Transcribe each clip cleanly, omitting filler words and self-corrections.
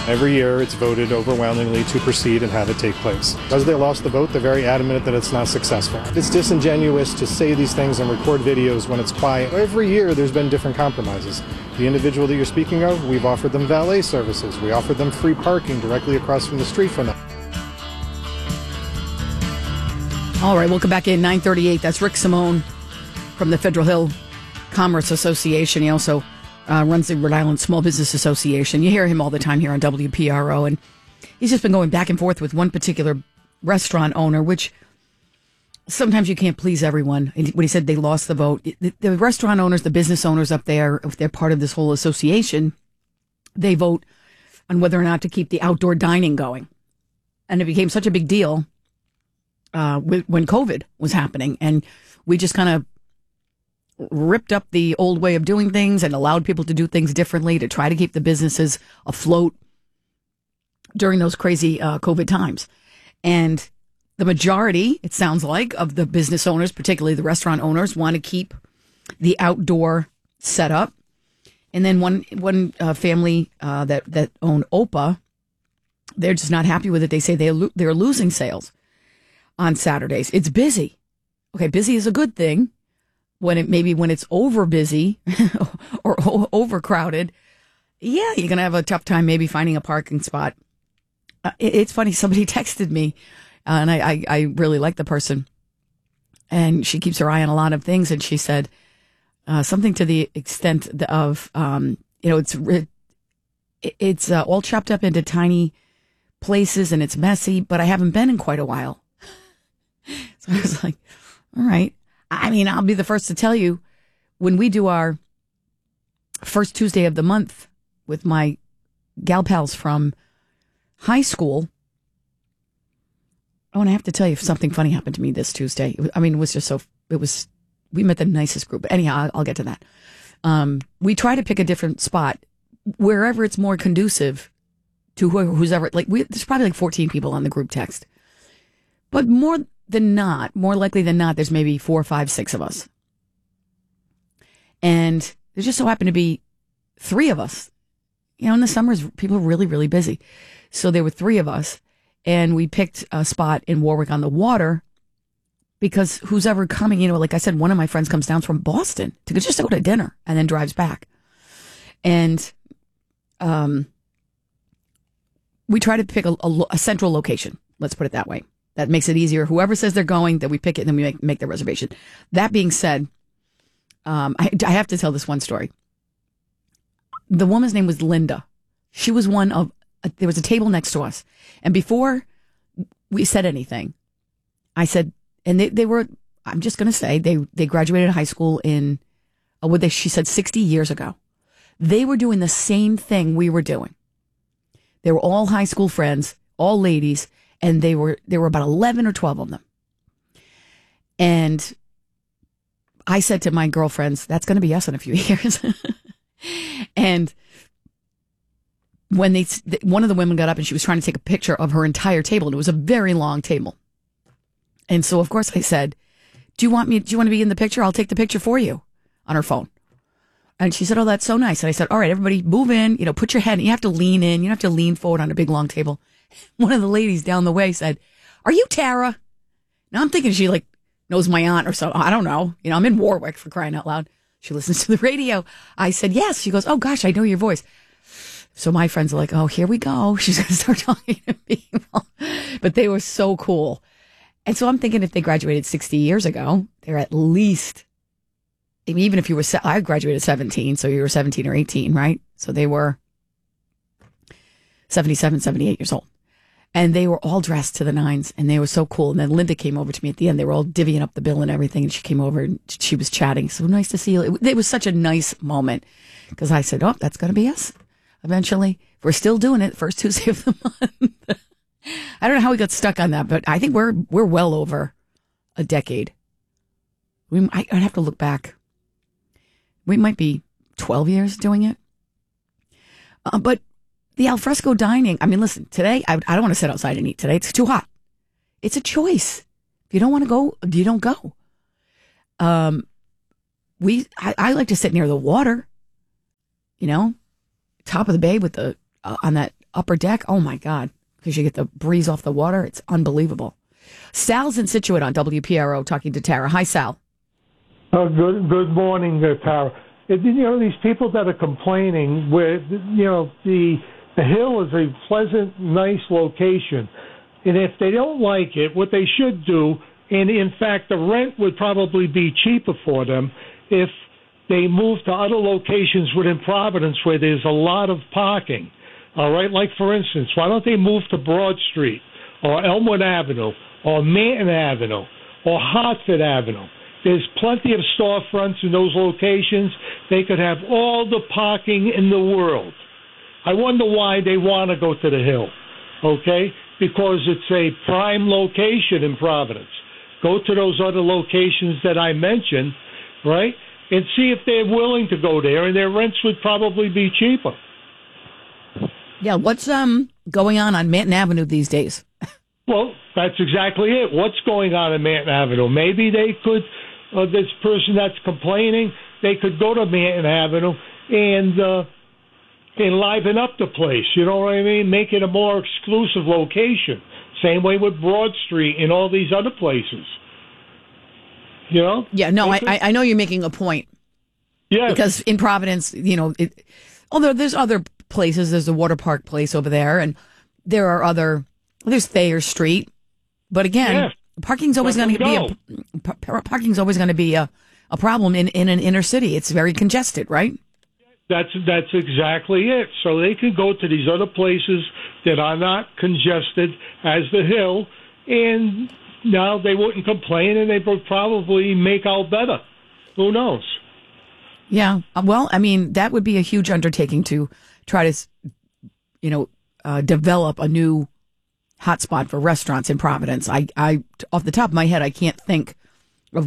Every year it's voted overwhelmingly to proceed and have it take place. Because they lost the vote, they're very adamant that it's not successful. It's disingenuous to say these things and record videos when it's quiet. Every year there's been different compromises. The individual that you're speaking of, we've offered them valet services. We offered them free parking directly across from the street from them. All right, welcome back in 9:38. That's Rick Simone from the Federal Hill Commerce Association. He also runs the Rhode Island Small Business Association. You hear him all the time here on WPRO, and he's just been going back and forth with one particular restaurant owner, which sometimes you can't please everyone. And when he said they lost the vote, the restaurant owners, the business owners up there, if they're part of this whole association, they vote on whether or not to keep the outdoor dining going. And it became such a big deal when COVID was happening, and we just kind of ripped up the old way of doing things and allowed people to do things differently to try to keep the businesses afloat during those crazy COVID times. And the majority, it sounds like, of the business owners, particularly the restaurant owners, want to keep the outdoor setup. And then one family that own OPA, they're just not happy with it. They say they're losing sales on Saturdays. It's busy. Okay, busy is a good thing. When it's over busy or overcrowded, yeah, you're going to have a tough time maybe finding a parking spot. It's funny. Somebody texted me, and I really like the person, and she keeps her eye on a lot of things. And she said something to the extent of, it's all chopped up into tiny places and it's messy, but I haven't been in quite a while. So I was like, all right. I mean, I'll be the first to tell you, when we do our first Tuesday of the month with my gal pals from high school, and I have to tell you, something funny happened to me this Tuesday. It was just we met the nicest group. Anyhow, I'll get to that. We try to pick a different spot wherever it's more conducive to who's ever, there's probably like 14 people on the group text, but more likely than not, there's maybe 4, 5, 6 of us. And there just so happened to be 3 of us. In the summers, people are really, really busy. So there were 3 of us, and we picked a spot in Warwick on the Water because who's ever coming, like I said, one of my friends comes down from Boston to go to dinner and then drives back. And we try to pick a central location. Let's put it that way. That makes it easier. Whoever says they're going, that we pick it, and then we make the reservation. That being said, I have to tell this one story. The woman's name was Linda. She was there was a table next to us. And before we said anything, I said, and they were, I'm just going to say, they graduated high school in, she said 60 years ago. They were doing the same thing we were doing. They were all high school friends, all ladies. And there were about 11 or 12 of them. And I said to my girlfriends, that's going to be us in a few years. And when one of the women got up and she was trying to take a picture of her entire table, and it was a very long table. And so, of course, I said, do you want to be in the picture? I'll take the picture for you, on her phone. And she said, oh, that's so nice. And I said, all right, everybody move in, put your head in. You have to lean in. You don't have to lean forward on a big, long table. One of the ladies down the way said, are you Tara? Now I'm thinking she knows my aunt or something. I don't know. I'm in Warwick, for crying out loud. She listens to the radio. I said, yes. She goes, oh gosh, I know your voice. So my friends are like, oh, here we go. She's going to start talking to people. But they were so cool. And so I'm thinking if they graduated 60 years ago, they're at least, even if I graduated 17, so you were 17 or 18, right? So they were 77, 78 years old. And they were all dressed to the nines, and they were so cool. And then Linda came over to me at the end. They were all divvying up the bill and everything, and she came over and she was chatting. So nice to see you. It was such a nice moment because I said, oh, that's going to be us eventually. We're still doing it first Tuesday of the month. I don't know how we got stuck on that, but I think we're well over a decade. I'd have to look back. We might be 12 years doing it. But the alfresco dining, listen, today, I don't want to sit outside and eat today. It's too hot. It's a choice. If you don't want to go, you don't go. I like to sit near the water, top of the bay with on that upper deck. Oh my God. Because you get the breeze off the water. It's unbelievable. Sal's in Situate on WPRO talking to Tara. Hi, Sal. Good morning, Tara. These people that are complaining where, the Hill is a pleasant, nice location. And if they don't like it, what they should do, and in fact, the rent would probably be cheaper for them if they move to other locations within Providence where there's a lot of parking. All right, like for instance, why don't they move to Broad Street or Elmwood Avenue or Manton Avenue or Hartford Avenue? There's plenty of storefronts in those locations. They could have all the parking in the world. I wonder why they want to go to the Hill, okay? Because it's a prime location in Providence. Go to those other locations that I mentioned, right, and see if they're willing to go there, and their rents would probably be cheaper. Yeah, what's going on Manton Avenue these days? Well, that's exactly it. What's going on in Manton Avenue? Maybe they could, this person that's complaining, they could go to Manton Avenue and liven up the place. You know what I mean? Make it a more exclusive location. Same way with Broad Street and all these other places. You know? Yeah, no, I know you're making a point. Yeah. Because in Providence, although there's other places, there's the Water Park place over there, and there's Thayer Street. But again, parking's always going to be a problem in an inner city. It's very congested, right? That's exactly it. So they can go to these other places that are not congested as the Hill, and now they wouldn't complain, and they would probably make out better. Who knows? Yeah. Well, I mean, that would be a huge undertaking to try to, develop a new hotspot for restaurants in Providence. I off the top of my head, I can't think of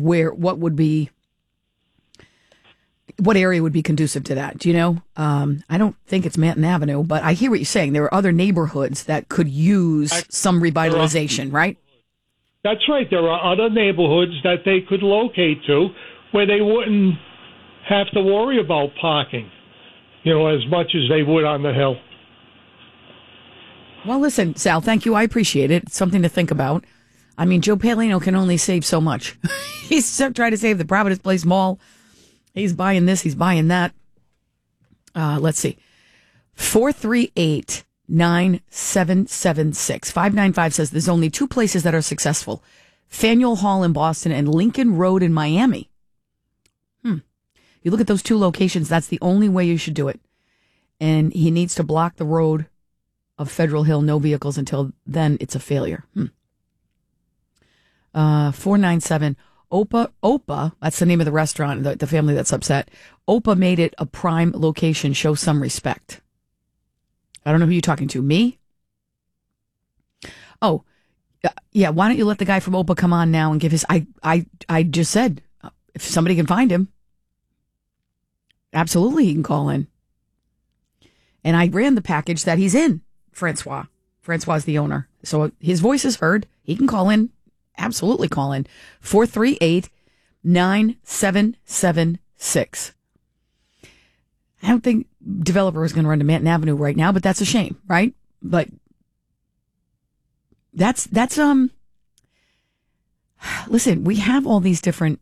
what area would be conducive to that. Do you know? I don't think it's Manton Avenue, but I hear what you're saying. There are other neighborhoods that could use some revitalization, right? That's right. There are other neighborhoods that they could locate to where they wouldn't have to worry about parking, as much as they would on the Hill. Well, listen, Sal, thank you. I appreciate it. It's something to think about. I mean, Joe Palino can only save so much. He's trying to save the Providence Place Mall. He's buying this. He's buying that. Let's see. 438-9776. 595 says there's only two places that are successful. Faneuil Hall in Boston and Lincoln Road in Miami. You look at those two locations, that's the only way you should do it. And he needs to block the road of Federal Hill, no vehicles until then. It's a failure. 497. Opa, that's the name of the restaurant, the family that's upset. Opa made it a prime location. Show some respect. I don't know who you're talking to. Me? Oh, yeah. Why don't you let the guy from Opa come on now and give his, I just said, if somebody can find him, absolutely he can call in. And I ran the package that he's in, Francois. Francois is the owner. So his voice is heard. He can call in. Absolutely call in. 438-9776. I don't think developer is going to run to Manton Avenue right now, but that's a shame, right? But that's listen, we have all these different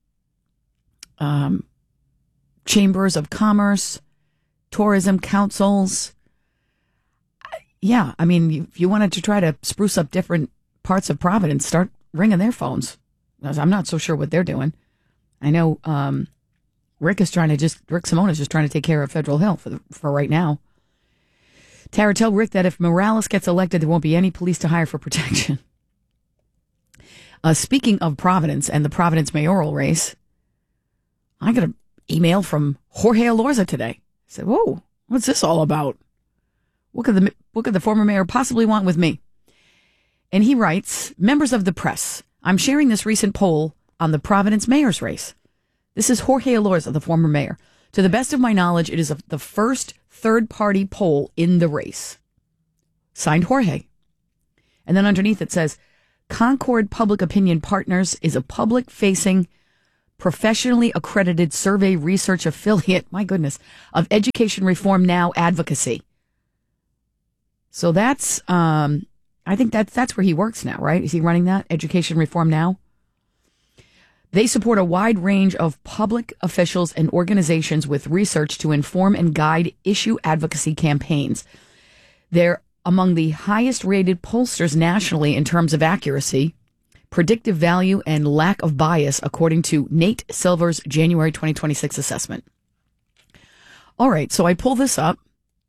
chambers of commerce, tourism councils. Yeah, I mean, if you wanted to try to spruce up different parts of Providence, start ringing their phones. I'm not so sure what they're doing. I know Rick Simone is just trying to take care of Federal Hill for right now. Tara, tell Rick that if Morales gets elected, there won't be any police to hire for protection. Speaking of Providence and the Providence mayoral race, I got an email from Jorge Elorza today. I said, whoa, what's this all about? What could the former mayor possibly want with me? And he writes, members of the press, I'm sharing this recent poll on the Providence mayor's race. This is Jorge Elorza, the former mayor. To the best of my knowledge, it is the first third-party poll in the race. Signed Jorge. And then underneath it says, Concord Public Opinion Partners is a public-facing, professionally accredited survey research affiliate, my goodness, of Education Reform Now advocacy. So that's, I think that's where he works now, right? Is he running that Education Reform Now? They support a wide range of public officials and organizations with research to inform and guide issue advocacy campaigns. They're among the highest rated pollsters nationally in terms of accuracy, predictive value, and lack of bias, according to Nate Silver's January 2026 assessment. All right, so I pull this up.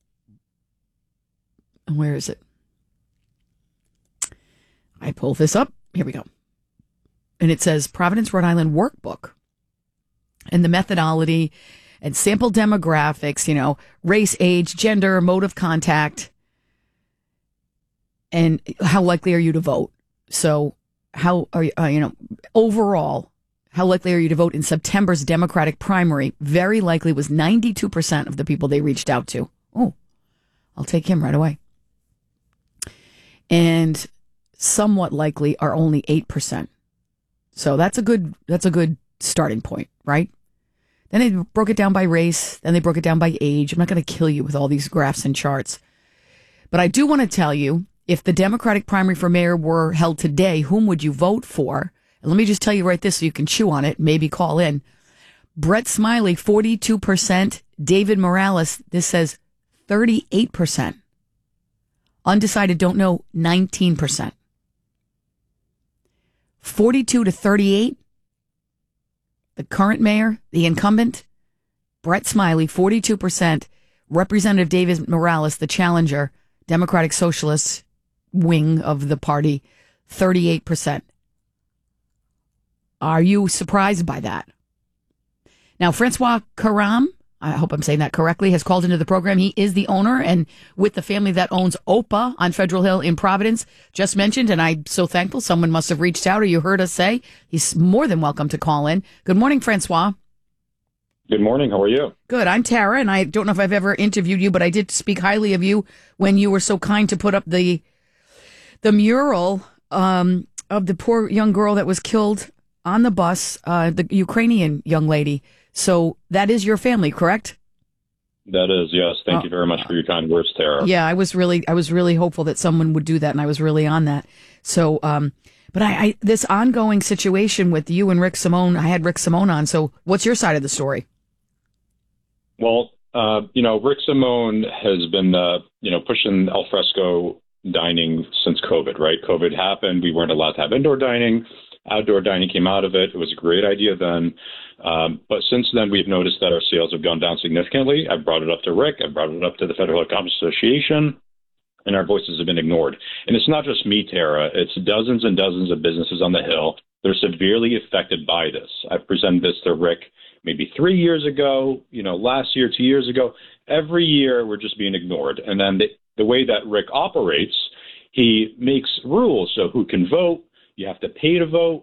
Where is it? I pull this up. Here we go. And it says Providence, Rhode Island workbook. And the methodology and sample demographics, race, age, gender, mode of contact, and how likely are you to vote? So how are you, overall, how likely are you to vote in September's Democratic primary? Very likely was 92% of the people they reached out to. Oh, I'll take him right away. And somewhat likely are only 8%. So that's a good starting point, right? Then they broke it down by race. Then they broke it down by age. I'm not going to kill you with all these graphs and charts. But I do want to tell you, if the Democratic primary for mayor were held today, whom would you vote for? And let me just tell you right this so you can chew on it, maybe call in. Brett Smiley, 42%. David Morales, this says 38%. Undecided, don't know, 19%. 42 to 38, the current mayor, the incumbent, Brett Smiley, 42%. Representative David Morales, the challenger, Democratic Socialist wing of the party, 38%. Are you surprised by that? Now, Francois Karam, I hope I'm saying that correctly, has called into the program. He is the owner and with the family that owns OPA on Federal Hill in Providence, just mentioned, and I'm so thankful someone must have reached out or you heard us say. He's more than welcome to call in. Good morning, Francois. Good morning. How are you? Good. I'm Tara, and I don't know if I've ever interviewed you, but I did speak highly of you when you were so kind to put up the mural of the poor young girl that was killed on the bus, the Ukrainian young lady. So that is your family, correct? That is, yes. Thank you very much for your kind words, Tara. Yeah, I was really hopeful that someone would do that, and I was really on that. So, but I this ongoing situation with you and Rick Simone, I had Rick Simone on. So what's your side of the story? Well, Rick Simone has been, pushing alfresco dining since COVID, right? COVID happened. We weren't allowed to have indoor dining. Outdoor dining came out of it. It was a great idea then. But since then, we've noticed that our sales have gone down significantly. I've brought it up to Rick. I've brought it up to the Federal Hill Commerce Association, and our voices have been ignored. And it's not just me, Tara. It's dozens and dozens of businesses on the Hill. They're severely affected by this. I've presented this to Rick maybe 3 years ago, last year, 2 years ago. Every year, we're just being ignored. And then the way that Rick operates, he makes rules. So who can vote? You have to pay to vote.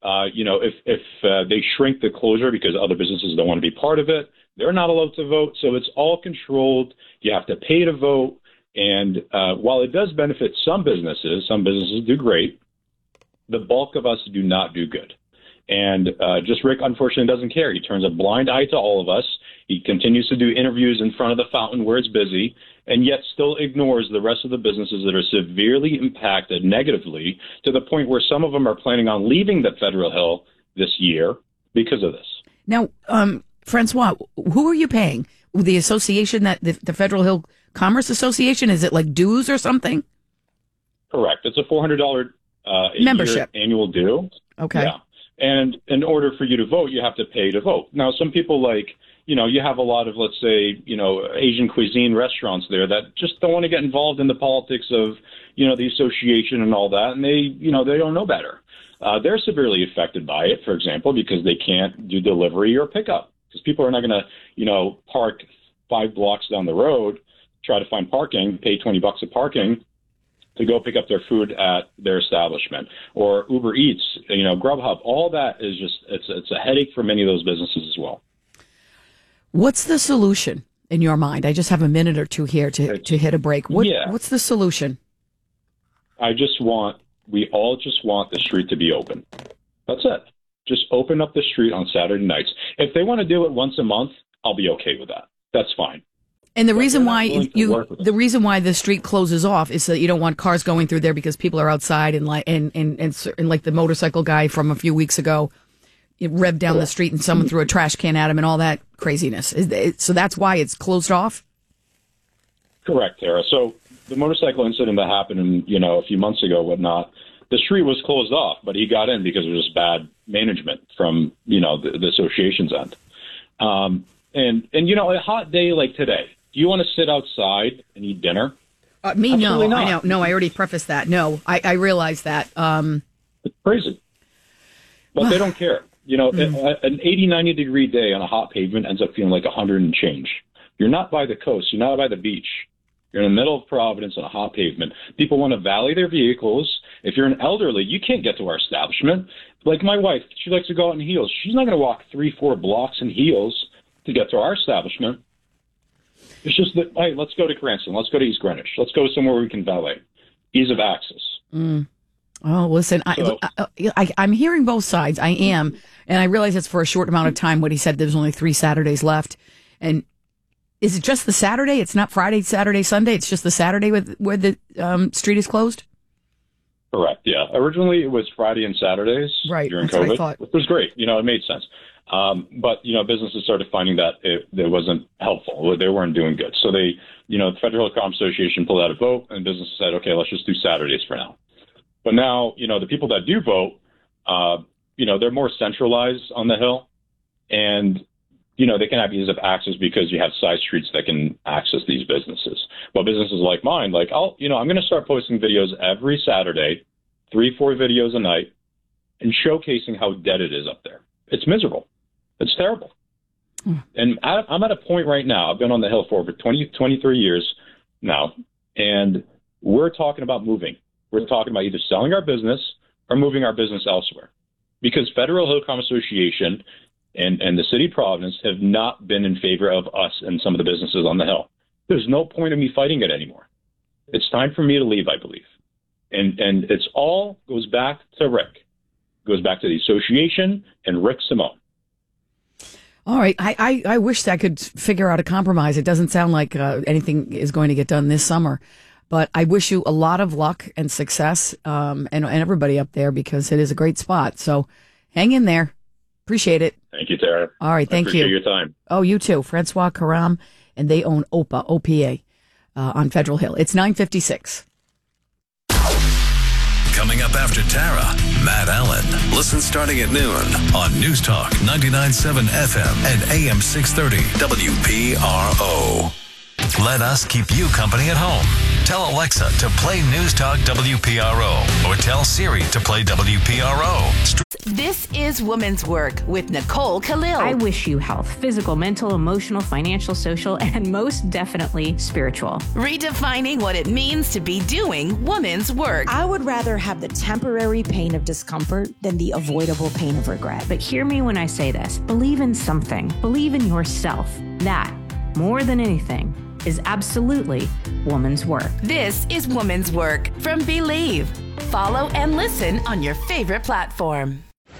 If they shrink the closure because other businesses don't want to be part of it, they're not allowed to vote. So it's all controlled. You have to pay to vote. And while it does benefit some businesses do great. The bulk of us do not do good. And just Rick, unfortunately, doesn't care. He turns a blind eye to all of us. He continues to do interviews in front of the fountain where it's busy, and yet still ignores the rest of the businesses that are severely impacted negatively to the point where some of them are planning on leaving the Federal Hill this year because of this. Now, Francois, who are you paying? The association, that the Federal Hill Commerce Association? Is it like dues or something? Correct. It's a $400 membership annual due. Okay. Yeah. And in order for you to vote, you have to pay to vote. Now, some people you have a lot of, let's say, Asian cuisine restaurants there that just don't want to get involved in the politics of, the association and all that. And they don't know better. They're severely affected by it, for example, because they can't do delivery or pickup because people are not going to, park 5 blocks down the road, try to find parking, pay $20 a parking to go pick up their food at their establishment, or Uber Eats, Grubhub. All that is just, it's a headache for many of those businesses as well. What's the solution in your mind? I just have a minute or two here to hit a break. What's the solution? We all just want the street to be open. That's it. Just open up the street on Saturday nights. If they want to do it once a month, I'll be okay with that. That's fine. And the reason why the reason why the street closes off is that you don't want cars going through there because people are outside and like the motorcycle guy from a few weeks ago, it revved down the street and someone threw a trash can at him and all that craziness. So that's why it's closed off? Correct, Tara. So the motorcycle incident that happened, a few months ago, whatnot, the street was closed off, but he got in because it was bad management from, the association's end. And a hot day like today, do you want to sit outside and eat dinner? Me, no. I know. No, I already prefaced that. No, I realize that. It's crazy. But they don't care. An 80, 90-degree day on a hot pavement ends up feeling like 100 and change. You're not by the coast. You're not by the beach. You're in the middle of Providence on a hot pavement. People want to valet their vehicles. If you're an elderly, you can't get to our establishment. Like my wife, she likes to go out in heels. She's not going to walk 3-4 blocks in heels to get to our establishment. It's just that, hey, let's go to Cranston. Let's go to East Greenwich. Let's go somewhere where we can valet. Ease of access. Oh, listen, I'm hearing both sides. I am. And I realize it's for a short amount of time. What he said, there's only 3 Saturdays left. And is it just the Saturday? It's not Friday, Saturday, Sunday. It's just the Saturday where the street is closed? Correct, yeah. Originally, it was Friday and Saturdays during COVID, which was great. It made sense. But businesses started finding that it wasn't helpful. They weren't doing good. So the Federal Health Commerce Association pulled out a vote, and businesses said, okay, let's just do Saturdays for now. But now, the people that do vote, they're more centralized on the Hill, and they can have ease of access because you have side streets that can access these businesses. But businesses like mine, I'm going to start posting videos every Saturday, 3-4 videos a night, and showcasing how dead it is up there. It's miserable. It's terrible. And I'm at a point right now, I've been on the Hill for over 23 years now, and we're talking about moving. We're talking about either selling our business or moving our business elsewhere. Because Federal Hill Commerce Association and the city of Providence have not been in favor of us and some of the businesses on the Hill. There's no point in me fighting it anymore. It's time for me to leave, I believe. And it's all goes back to Rick. Goes back to the association and Rick Simone. All right. I wish I could figure out a compromise. It doesn't sound like anything is going to get done this summer. But I wish you a lot of luck and success and everybody up there because it is a great spot. So hang in there. Appreciate it. Thank you, Tara. All right, thank you. Appreciate your time. Oh, you too. Francois Karam, and they own OPA on Federal Hill. It's 9:56. Coming up after Tara, Matt Allen. Listen starting at noon on News Talk 99.7 FM and AM 630 WPRO. Let us keep you company at home. Tell Alexa to play News Talk WPRO or tell Siri to play WPRO. This is Woman's Work with Nicole Khalil. I wish you health, physical, mental, emotional, financial, social, and most definitely spiritual. Redefining what it means to be doing woman's work. I would rather have the temporary pain of discomfort than the avoidable pain of regret. But hear me when I say this. Believe in something. Believe in yourself. That, more than anything, is absolutely woman's work. This is Woman's Work from Believe. Follow and listen on your favorite platform.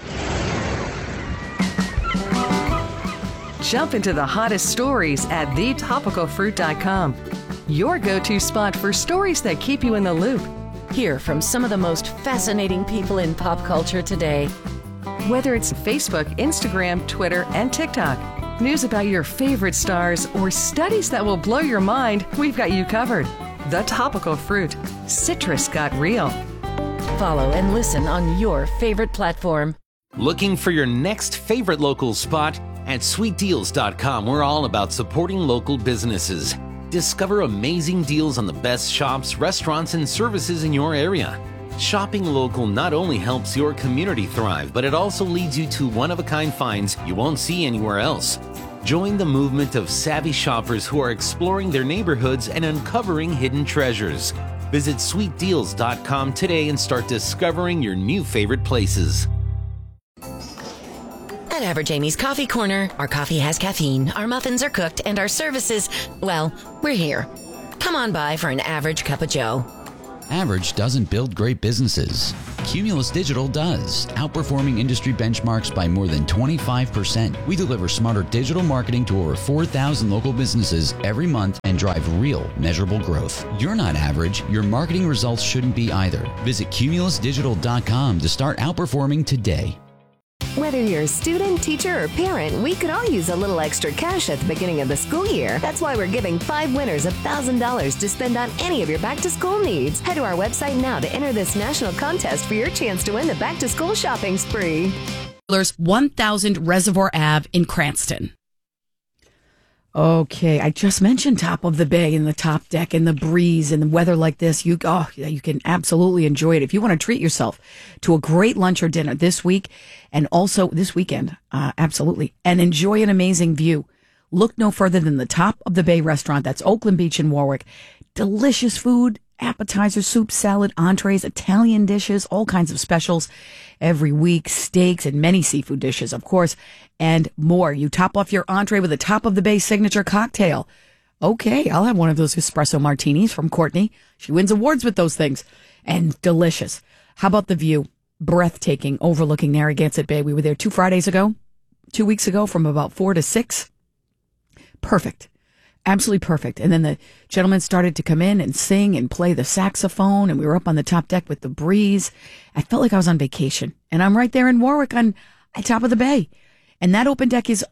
Jump into the hottest stories at thetopicalfruit.com. Your go-to spot for stories that keep you in the loop. Hear from some of the most fascinating people in pop culture today. Whether it's Facebook, Instagram, Twitter, and TikTok. News about your favorite stars or studies that will blow your mind, we've got you covered. The Topical Fruit. Citrus got real. Follow and listen on your favorite platform. Looking for your next favorite local spot? At sweetdeals.com, we're all about supporting local businesses. Discover amazing deals on the best shops, restaurants, and services in your area. Shopping local not only helps your community thrive, but it also leads you to one-of-a-kind finds you won't see anywhere else. Join the movement of savvy shoppers who are exploring their neighborhoods and uncovering hidden treasures. Visit sweetdeals.com today and start discovering your new favorite places. At Average Amy's Coffee Corner, our coffee has caffeine, our muffins are cooked, and our services, well, we're here. Come on by for an average cup of joe. Average doesn't build great businesses. Cumulus Digital does, outperforming industry benchmarks by more than 25%. We deliver smarter digital marketing to over 4,000 local businesses every month and drive real, measurable growth. You're not average. Your marketing results shouldn't be either. Visit cumulusdigital.com to start outperforming today. Whether you're a student, teacher, or parent, we could all use a little extra cash at the beginning of the school year. That's why we're giving 5 winners $1,000 to spend on any of your back-to-school needs. Head to our website now to enter this national contest for your chance to win the back-to-school shopping spree. 1000 Reservoir Ave in Cranston. Okay, I just mentioned top of the bay and the top deck and the breeze and the weather like this. You can absolutely enjoy it. If you want to treat yourself to a great lunch or dinner this week and also this weekend, absolutely, and enjoy an amazing view, look no further than the Top of the Bay restaurant. That's Oakland Beach in Warwick. Delicious food, appetizers, soup, salad, entrees, Italian dishes, all kinds of specials every week, steaks and many seafood dishes, of course, and more. You top off your entree with a Top of the Bay signature cocktail. Okay, I'll have one of those espresso martinis from Courtney. She wins awards with those things. And delicious. How about the view? Breathtaking, overlooking Narragansett Bay. We were there 2 weeks ago from about 4 to 6. Perfect. Absolutely perfect. And then the gentleman started to come in and sing and play the saxophone, and we were up on the top deck with the breeze. I felt like I was on vacation, and I'm right there in Warwick at Top of the Bay. And that upper deck is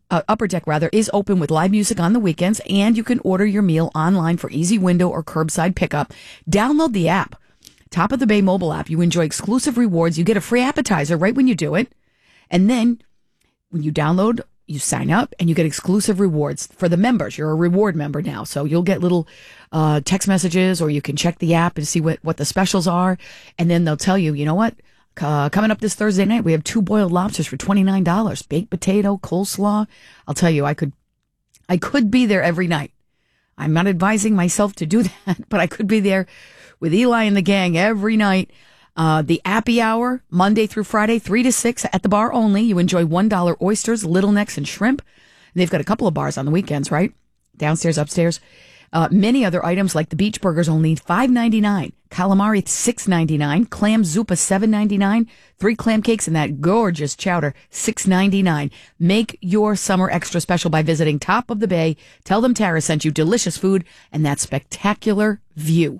open with live music on the weekends, and you can order your meal online for easy window or curbside pickup. Download the app, Top of the Bay mobile app. You enjoy exclusive rewards. You get a free appetizer right when you do it. And then when you download, you sign up and you get exclusive rewards for the members. You're a reward member now. So you'll get little text messages, or you can check the app and see what the specials are. And then they'll tell you, you know what? Coming up this Thursday night, we have 2 boiled lobsters for $29. Baked potato, coleslaw. I'll tell you, I could be there every night. I'm not advising myself to do that, but I could be there with Eli and the gang every night. The Appy Hour, Monday through Friday, 3 to 6 at the bar only. You enjoy $1 oysters, little necks, and shrimp. And they've got a couple of bars on the weekends, right? Downstairs, upstairs. Many other items like the beach burgers only $5.99, calamari $6.99, clam zuppa $7.99, 3 clam cakes and that gorgeous chowder $6.99. Make your summer extra special by visiting Top of the Bay. Tell them Tara sent you. Delicious food and that spectacular view.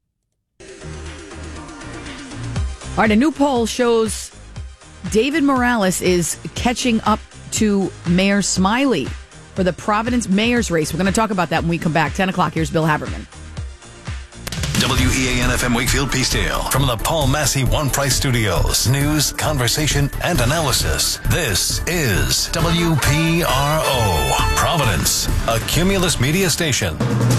All right, a new poll shows David Morales is catching up to Mayor Smiley for the Providence mayor's race. We're going to talk about that when we come back. 10 o'clock, here's Bill Haberman. WEAN-FM Wakefield Peacedale from the Paul Massey One Price Studios. News, conversation, and analysis. This is WPRO, Providence, a Cumulus media station.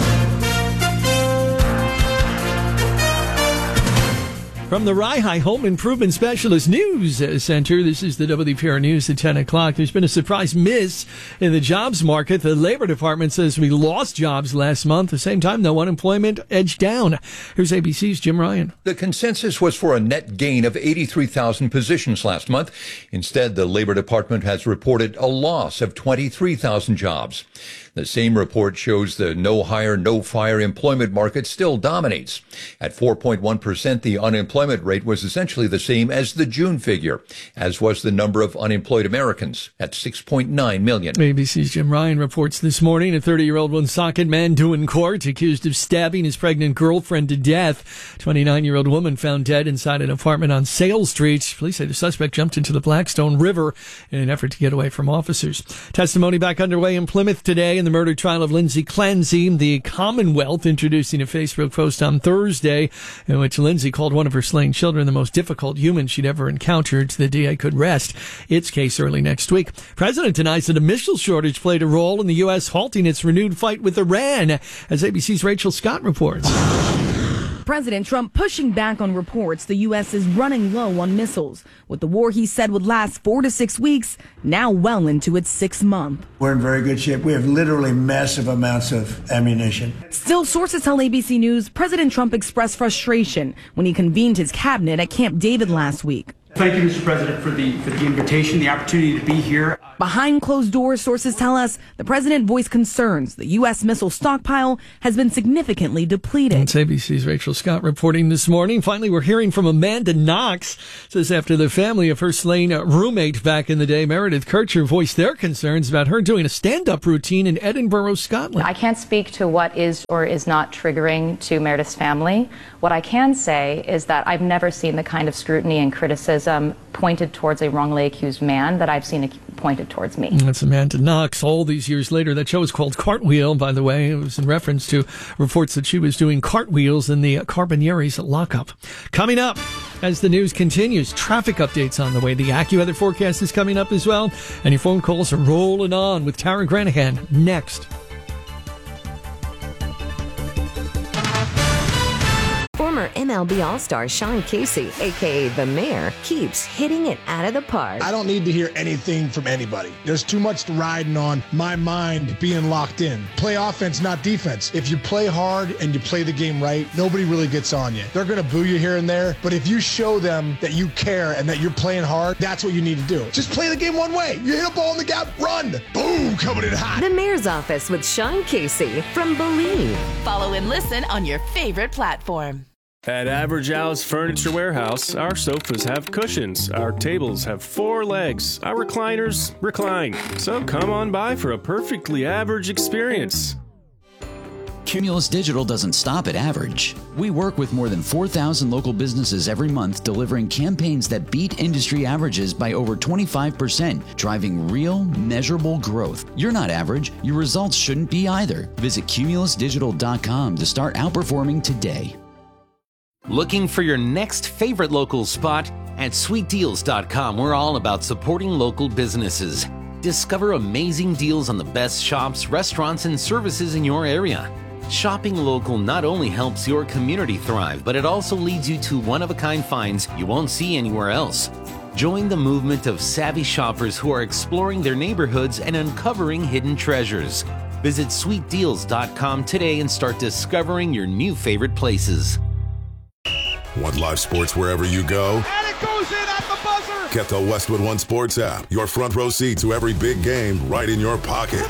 From the Rye Home Improvement Specialist News Center, this is the WPR News at 10 o'clock. There's been a surprise miss in the jobs market. The Labor Department says we lost jobs last month. At the same time, though, unemployment edged down. Here's ABC's Jim Ryan. The consensus was for a net gain of 83,000 positions last month. Instead, the Labor Department has reported a loss of 23,000 jobs. The same report shows the no hire, no fire employment market still dominates. At 4.1%, the unemployment rate was essentially the same as the June figure, as was the number of unemployed Americans at 6.9 million. ABC's Jim Ryan reports this morning a 30-year-old Woonsocket man due in court accused of stabbing his pregnant girlfriend to death. 29-year-old woman found dead inside an apartment on Sale Street. Police say the suspect jumped into the Blackstone River in an effort to get away from officers. Testimony back underway in Plymouth today in the murder trial of Lindsay Clancy. The Commonwealth introducing a Facebook post on Thursday in which Lindsay called one of her slain children the most difficult human she'd ever encountered. The DA could rest its case early next week. President denies that a missile shortage played a role in the U.S. halting its renewed fight with Iran, as ABC's Rachel Scott reports. President Trump pushing back on reports the U.S. is running low on missiles, with the war he said would last 4 to 6 weeks, now well into its 6th month. We're in very good shape. We have literally massive amounts of ammunition. Still, sources tell ABC News President Trump expressed frustration when he convened his cabinet at Camp David last week. Thank you, Mr. President, for the invitation, the opportunity to be here. Behind closed doors, sources tell us the president voiced concerns the U.S. missile stockpile has been significantly depleted. It's ABC's Rachel Scott reporting this morning. Finally, we're hearing from Amanda Knox. Says after the family of her slain roommate back in the day, Meredith Kircher, voiced their concerns about her doing a stand-up routine in Edinburgh, Scotland. I can't speak to what is or is not triggering to Meredith's family. What I can say is that I've never seen the kind of scrutiny and criticism pointed towards a wrongly accused man that I've seen pointed towards me. That's Amanda Knox. All these years later, that show is called Cartwheel, by the way. It was in reference to reports that she was doing cartwheels in the Carbonieres lockup. Coming up, as the news continues, traffic updates on the way. The AccuWeather forecast is coming up as well. And your phone calls are rolling on with Tara Granahan next. Former MLB All-Star Sean Casey, a.k.a. The Mayor, keeps hitting it out of the park. I don't need to hear anything from anybody. There's too much riding on my mind being locked in. Play offense, not defense. If you play hard and you play the game right, nobody really gets on you. They're going to boo you here and there, but if you show them that you care and that you're playing hard, that's what you need to do. Just play the game one way. You hit a ball in the gap, run. Boom, coming in hot. The Mayor's Office with Sean Casey from Believe. Follow and listen on your favorite platform. At Average Al's Furniture Warehouse, our sofas have cushions, our tables have 4 legs, our recliners recline. So come on by for a perfectly average experience. Cumulus Digital doesn't stop at average. We work with more than 4,000 local businesses every month, delivering campaigns that beat industry averages by over 25%, driving real, measurable growth. You're not average. Your results shouldn't be either. Visit cumulusdigital.com to start outperforming today. Looking for your next favorite local spot? At sweetdeals.com, we're all about supporting local businesses. Discover amazing deals on the best shops, restaurants, and services in your area. Shopping local not only helps your community thrive, but it also leads you to one-of-a-kind finds you won't see anywhere else. Join the movement of savvy shoppers who are exploring their neighborhoods and uncovering hidden treasures. Visit sweetdeals.com today and start discovering your new favorite places. Want live sports wherever you go? And it goes in at the buzzer! Get the Westwood One Sports app. Your front row seat to every big game right in your pocket.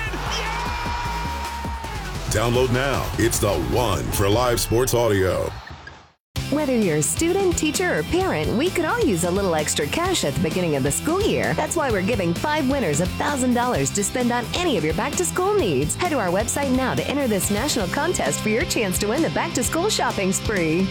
Download now. It's the one for live sports audio. Whether you're a student, teacher, or parent, we could all use a little extra cash at the beginning of the school year. That's why we're giving 5 winners $1,000 to spend on any of your back-to-school needs. Head to our website now to enter this national contest for your chance to win the back-to-school shopping spree.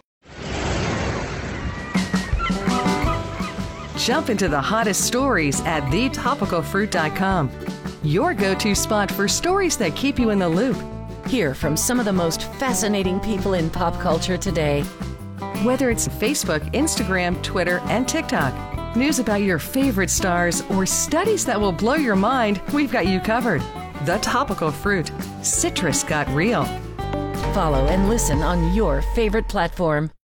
Jump into the hottest stories at thetopicalfruit.com. Your go-to spot for stories that keep you in the loop. Hear from some of the most fascinating people in pop culture today. Whether it's Facebook, Instagram, Twitter, and TikTok, news about your favorite stars, or studies that will blow your mind, we've got you covered. The Topical Fruit. Citrus got real. Follow and listen on your favorite platform.